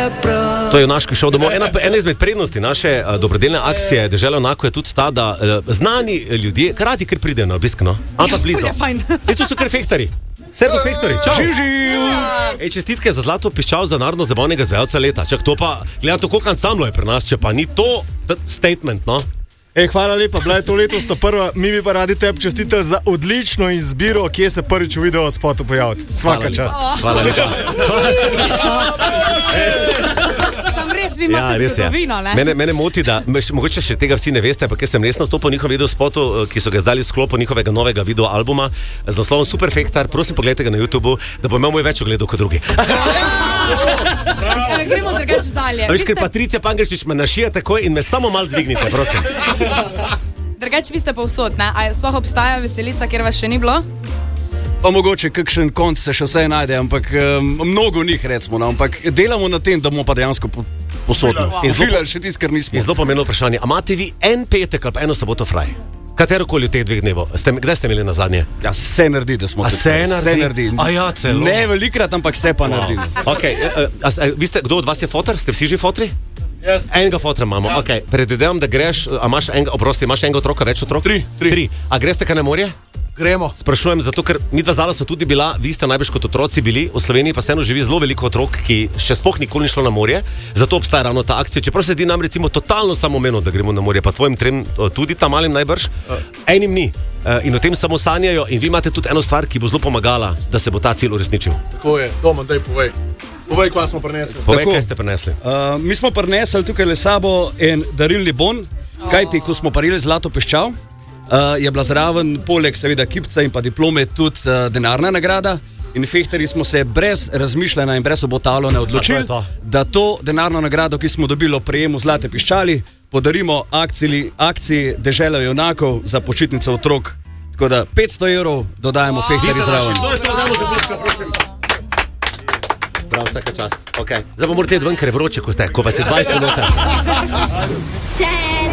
To je junaški šov domov. Ena izmed prednosti naše dobrodelne akcije Dežela junakov je tudi ta, da znani ljudje krati kar pridejo na obisk, no? Ampak blizu. Tu so kar fehtarji. Servus fehtarji, čau. Ej, čestitke za zlato piščal za narodno zabavnega izvajalca leta. Čak, to pa, gledam to, koliko ansamblo je pri nas, če pa ni to statement, no? Hvala lepa, bila je to letos ta prva. Mi bi pa radi tebi čestitali za odlično izbiro, kje se prvič v video spotu pojaviti. Svaka čast. Hvala lepa. Sam res, vi imate zgodovino, ne? Mene moti, da mogoče še tega vsi ne veste, ampak jaz sem res nastopil v njihovem video spotu, ki so ga zdali v sklopu njihovega novega video albuma z naslovom Super Fehtar. Prosim, pogledajte ga na YouTubeu, da bo imel moj več ogledov kot drugi. Gremo drugače dalje. Veš, ker Patricija Pangerčič me našija takoj in me samo malo dvignite, prosim. Drugače, vi ste povsod, ne? A sploh obstaja veselica, kjer vas še ni bilo? Pa mogoče kakšen konc se še vse najde, ampak mnogo njih recimo, no, ampak delamo na tem, da bomo pa dejansko posodno. In zvilali še tisti, ker nismo. In zelo pomembno vprašanje, a imate vi en petek ali pa eno soboto fraj? Katerokoli od teh dveh dnevov? Kdaj ste imeli na zadnje? Ja, se naredi, da smo tukaj. Se naredi? A ja, celo. Ne velikrat, ampak se pa naredi. Kdo od vas je fotar? Ste vsi že fotri? Yes. Enega fotra imamo, ja. Ok. Predvidevam, da greš, imaš enega otroka, več otrok? Tri. A greste kaj na morje? Gremo. Sprašujem, zato ker midva zala so tudi bila, vi ste najbrž kot otroci bili, v Sloveniji pa vseeno živi zelo veliko otrok, ki še sploh nikoli ni šlo na morje, zato obstaja ravno ta akcija. Čeprav se di nam recimo totalno samoumevno, da gremo na morje, pa tvojim trem tudi tam malim najbrž, enim ni. In o tem samo sanjajo in vi imate tudi eno stvar, ki bo zelo pomagala, da se bo ta cilj uresničil. Tako je, Domen, daj povej. Povej, kaj smo prinesli. Povej, kaj ste prinesli. Mi smo prinesli tukaj le sabo en darilni bon, kajti ko smo parili zlato piščal, je bila zraven poleg seveda kipca in pa diplome tudi denarna nagrada in fehtarji smo se brez razmišljanja in brez obotavljanja odločili, da to denarno nagrado, ki smo dobili ob prejemu zlate piščali, podarimo akciji Dežela junakov za počitnico otrok. Tako da 500 € dodajamo fehtarji zraven. To je to, dajmo te bliska, prosim. Prav, vsaka čast. Okay. Zdaj pa morate iti ven, ker je vroče, ko vas je 20 minut.